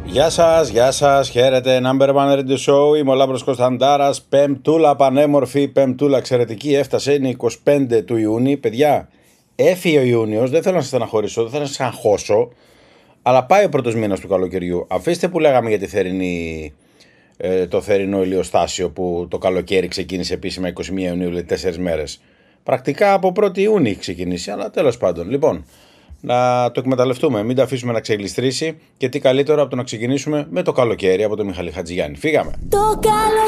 Γεια σας, χαίρετε, Number One Radio Show, είμαι ο Λάμπρος Κωνσταντάρας, πεμπτούλα πανέμορφη, πεμπτούλα εξαιρετική, έφτασε, είναι 25 του Ιούνιου, παιδιά, έφυγε ο Ιούνιος, δεν θέλω να σας στεναχωρήσω, δεν θέλω να σας αγχώσω, αλλά πάει ο πρώτος μήνας του καλοκαιριού, αφήστε που λέγαμε για το θερινό ηλιοστάσιο που το καλοκαίρι ξεκίνησε επίσημα 21 Ιουνίου, δηλαδή 4 μέρες, πρακτικά από 1η Ιούνιου έχει ξεκινήσει, αλλά τέλος πάντων, λοιπόν. Να το εκμεταλλευτούμε, μην το αφήσουμε να ξεγλιστρήσει και τι καλύτερο από το να ξεκινήσουμε με το καλοκαίρι από τον Μιχάλη Χατζηγιάννη. Φύγαμε! Το καλοκαίρι